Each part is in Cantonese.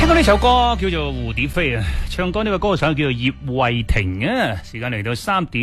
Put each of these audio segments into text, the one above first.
咁呢首歌叫做《蝴蝶飛》啊，唱歌呢個歌手叫做葉慧婷啊。時間嚟到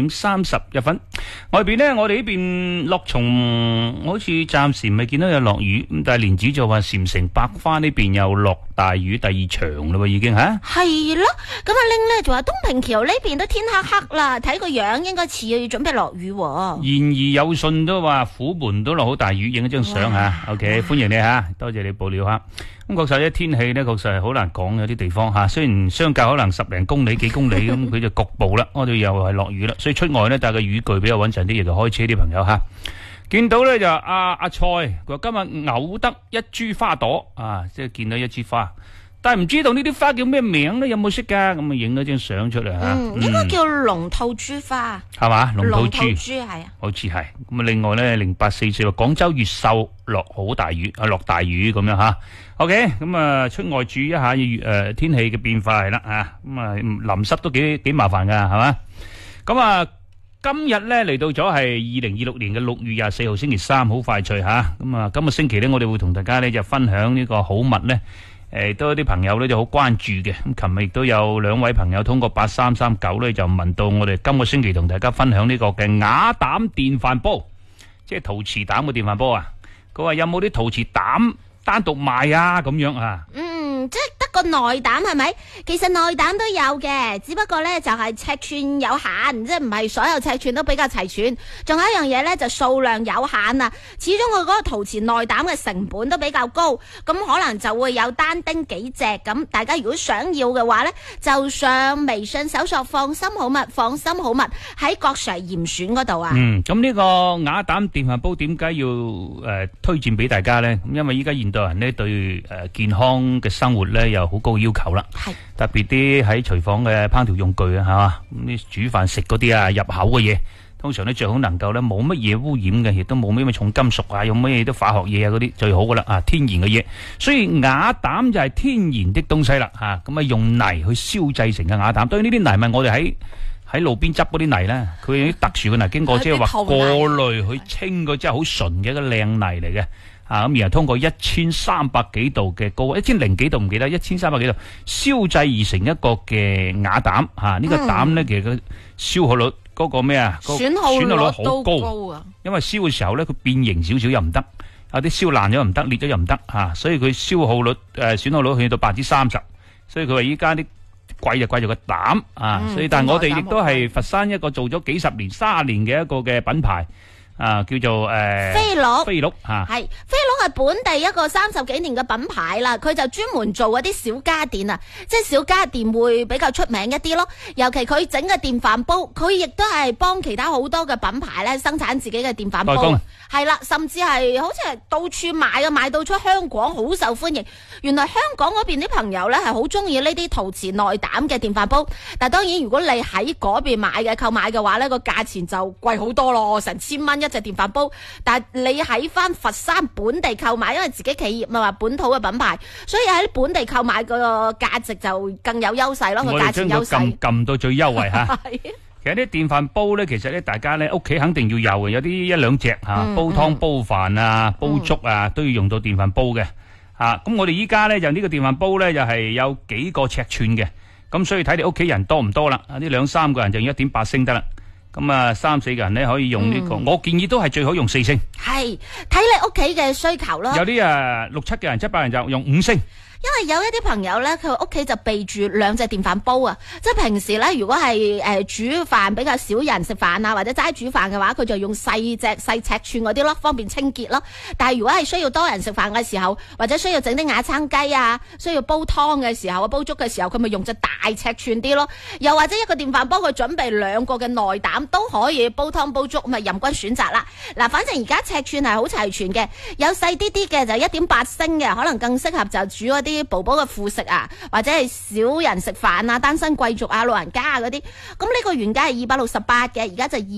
3:31，外邊呢，我哋呢邊落松好似暫時未見到有落雨，咁但係蓮子就話禪城百花呢邊又落大雨第二場啦，已經吓。 係咯，咁阿玲呢就話東平橋呢邊都天黑黑啦，睇個樣應該似要準備落雨。 然而有信都話虎門都落好大雨，影一張相吓。OK， 歡迎你吓，多謝你報料吓。咁確實啲天氣呢，確實係好難講，有啲地方吓，雖然相隔可能10零公里、幾公里咁，佢就局部啦，我哋又係落雨啦，所以出外呢，帶個雨具比較穩陣啲，亦就開車啲朋友吓。見到呢就阿蔡，佢話今日偶得一株花朵啊，即係見到一枝花，但係唔知道呢啲花叫咩名呢？有冇識噶？咁啊影咗張相出嚟吓。 應該叫龍吐珠花， 係嘛？龍吐珠係啊， 好似係。咁啊，另外呢0844話廣州越秀落好大雨，落大雨咁樣吓。OK， 咁啊出外注意一下天氣嘅變化係啦啊，咁啊淋濕都幾麻煩噶係嘛。咁啊今日呢嚟到咗係2026年嘅6月24號星期三，好快脆吓。咁啊今個星期呢，我哋會同大家呢就分享呢個好物呢。都有啲朋友呢就好關注嘅。咁琴日亦都有2位朋友通過8339呢就問到我哋今個星期同大家分享呢個嘅瓦膽電飯煲，即係陶瓷膽嘅電飯煲啊。佢話有冇啲陶瓷膽單獨賣啊？咁樣啊？ 即係得個內膽係咪？其實內膽都有嘅，只不過呢就係尺寸有限，即係唔係所有尺寸都比較齊全。仲有一樣嘢呢，就數量有限啊。始終佢嗰個陶瓷內膽嘅成本都比較高，咁可能就會有單丁幾隻。咁大家如果想要嘅話呢，就上微信搜索放心好物，放心好物喺各上嚴選嗰度啊。 咁呢個瓦膽電飯煲點解要推薦俾大家呢？咁因為依家現代人呢對健康嘅生活咧又好高要求啦，特別啲喺廚房嘅烹調用具啊，係嘛，咁啲煮飯食嗰啲啊，入口嘅嘢，通常咧最好能夠咧冇乜嘢污染嘅，亦都冇乜重金屬啊，有乜嘢都化學嘢啊嗰啲最好噶啦啊，天然嘅嘢，所以瓦膽就係天然的東西啦吓，咁啊用泥去燒製成嘅瓦膽，當然呢啲泥咪我哋喺路邊執嗰啲泥咧，佢有啲特殊嘅泥經過即係話過濾去清過之後好純嘅一個靚泥嚟嘅。咁然後通過1300幾度嘅高，1000幾度唔記得，1300幾度燒製而成一個嘅瓦膽呢個膽咧其實佢消耗率嗰個咩啊？損耗率好高啊！因為燒嘅時候咧，佢變形少少又唔得，有啲燒爛咗又唔得，裂咗又唔得所以佢消耗率損耗率去到30%，所以佢話依家啲貴就貴在個膽所以但係我哋亦都係佛山一個做咗幾十年、30年嘅一個嘅品牌。叫做飛鹿飛鹿吓， 係飛鹿係本地一個30幾年嘅品牌啦，佢就專門做嗰啲小家電啊，即係小家電會比較出名一啲咯。尤其佢整嘅電飯煲，佢亦都係幫其他好多嘅品牌咧生產自己嘅電飯煲，係啦，甚至係好似係到處賣嘅，賣到出香港好受歡迎。原來香港嗰邊啲朋友咧係好中意呢啲陶瓷內膽嘅電飯煲，但係當然如果你喺嗰邊購買嘅話咧，個價錢就貴好多咯，成1000蚊一隻電飯煲。但係你喺翻佛山本地購買，因為自己企業咪話本土嘅品牌，所以喺本地購買個價值就更有優勢咯，個價錢優勢。我哋將佢撳到最優惠吓。其實啲電飯煲咧，其實咧大家咧屋企肯定要有嘅，有啲1-2隻煲湯煲飯啊、煲粥啊都要用到電飯煲嘅咁我哋依家咧就呢個電飯煲咧就係有幾個尺寸嘅，咁所以睇你屋企人多唔多啦。呢2-3個人就用1.8升得啦。咁3-4個人咧可以用呢個，我建議都係最好用4升。 係睇你屋企嘅需求咯。 有啲6-7個人、7-8人就用5升。 因為有一啲朋友咧，佢屋企就備住2隻電飯煲啊，即係平時咧，如果係煮飯比較少人食飯啊，或者齋煮飯嘅話，佢就用細尺寸嗰啲咯，方便清潔咯。但係如果係需要多人食飯嘅時候，或者需要整啲瓦罉雞啊，需要煲湯嘅時候、煲粥嘅時候，佢咪用隻大尺寸啲咯。又或者一個電飯煲佢準備2個嘅內膽都可以煲湯煲粥，咪任君選擇啦。嗱，反正而家尺寸係好齊全嘅，有細啲啲嘅就1.8升嘅，可能更適合就煮嗰啲寶寶嘅副食啊，或者係少人食飯啊、單身貴族啊、老人家啊嗰啲，咁呢個原價係268嘅，而家就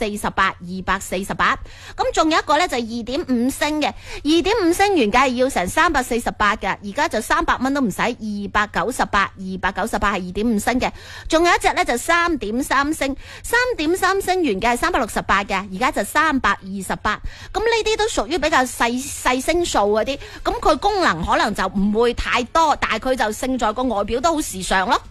248。咁仲有一個呢，就 2.5 升嘅，2.5 升原價係要成348嘅，而家就300蚊都唔使，298係 2.5 升嘅。仲有一隻呢，就 3.3 升，3.3 升原價係368嘅，而家就328。咁呢啲都屬於比較細升數嗰啲，咁佢功能可能就唔會太多，但係佢就勝在個外表都好時尚咯。